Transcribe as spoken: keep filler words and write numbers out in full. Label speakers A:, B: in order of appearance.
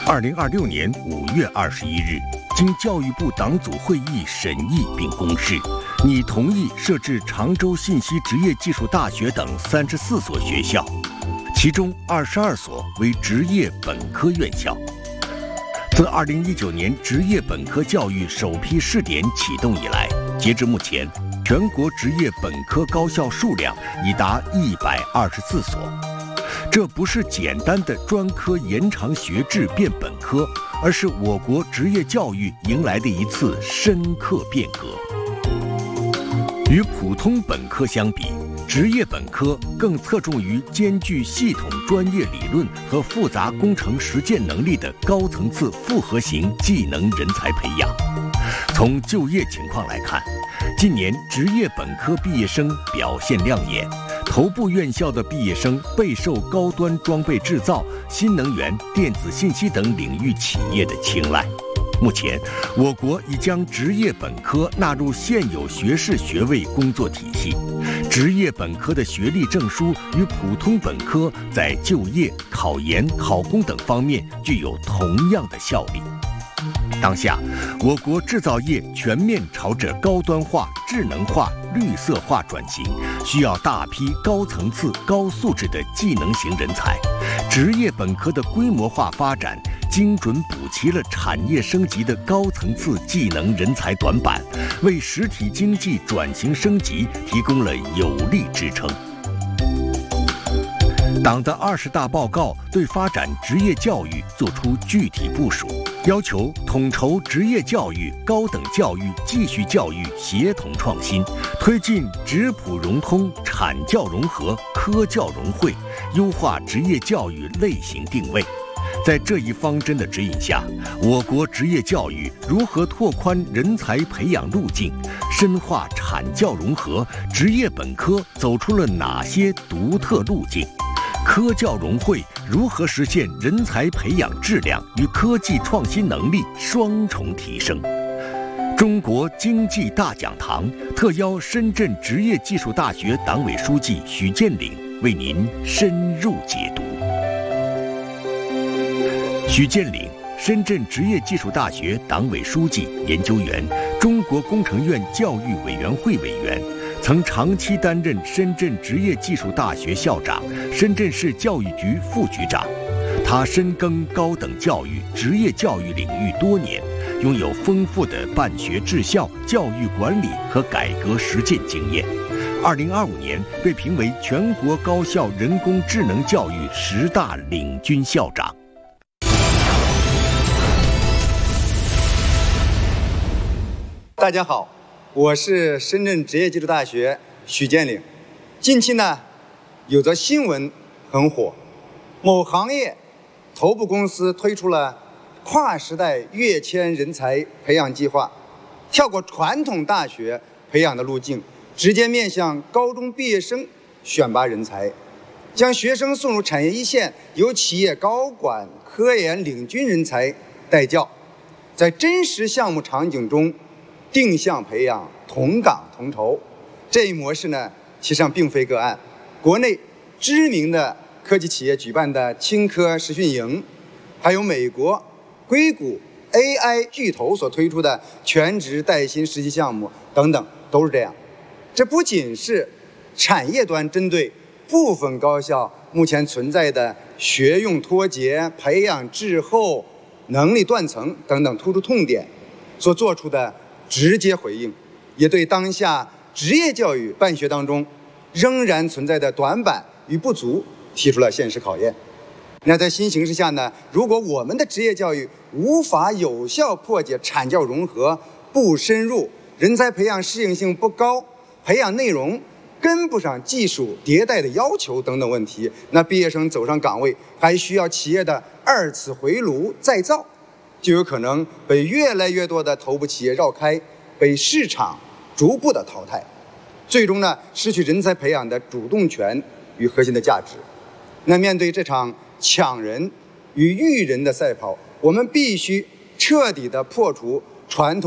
A: 二零二六年五月二十一日，经教育部党组会议审议并公示，拟同意设置常州信息职业技术大学等三十四所学校，其中二十二所为职业本科院校。自二零一九年职业本科教育首批试点启动以来，截至目前，全国职业本科高校数量已达一百二十四所。这不是简单的专科延长学制变本科，而是我国职业教育迎来的一次深刻变革。与普通本科相比，职业本科更侧重于兼具系统专业理论和复杂工程实践能力的高层次复合型技能人才培养。从就业情况来看，近年职业本科毕业生表现亮眼，头部院校的毕业生备受高端装备制造、新能源、电子信息等领域企业的青睐。目前，我国已将职业本科纳入现有学士学位工作体系，职业本科的学历证书与普通本科在就业、考研、考公等方面具有同样的效力。当下，我国制造业全面朝着高端化、智能化、绿色化转型，需要大批高层次、高素质的技能型人才。职业本科的规模化发展，精准补齐了产业升级的高层次技能人才短板，为实体经济转型升级提供了有力支撑。党的二十大报告对发展职业教育作出具体部署，要求统筹职业教育、高等教育、继续教育协同创新，推进职普融通、产教融合、科教融汇，优化职业教育类型定位。在这一方针的指引下，我国职业教育如何拓宽人才培养路径，深化产教融合，职业本科走出了哪些独特路径？科教融汇如何实现人才培养质量与科技创新能力双重提升？中国经济大讲堂特邀深圳职业技术大学党委书记许建岭为您深入解读。许建岭，深圳职业技术大学党委书记、研究员，中国工程院教育委员会委员，曾长期担任深圳职业技术大学校长、深圳市教育局副局长。他深耕高等教育、职业教育领域多年，拥有丰富的办学治校、教育管理和改革实践经验。二零二五年被评为全国高校人工智能教育十大领军校长。
B: 大家好，我是深圳职业技术大学许建岭。近期呢，有则新闻很火，某行业头部公司推出了跨时代跃迁人才培养计划，跳过传统大学培养的路径，直接面向高中毕业生选拔人才，将学生送入产业一线，由企业高管、科研领军人才带教，在真实项目场景中定向培养，同岗同酬。这一模式呢，其实上并非个案。国内知名的科技企业举办的青科实训营，还有美国硅谷 A I 巨头所推出的全职带薪实习项目等等，都是这样。这不仅是产业端针对部分高校目前存在的学用脱节、培养滞后、能力断层等等突出痛点所做出的直接回应，也对当下职业教育办学当中仍然存在的短板与不足提出了现实考验。那在新形势下呢，如果我们的职业教育无法有效破解产教融合不深入、人才培养适应性不高、培养内容跟不上技术迭代的要求等等问题，那毕业生走上岗位还需要企业的二次回炉再造，就有可能被越来越多的头部企业绕开，被市场逐步的淘汰，最终呢失去人才培养的主动权与核心的价值。那面对这场抢人与育人的赛跑，我们必须彻底的破除传统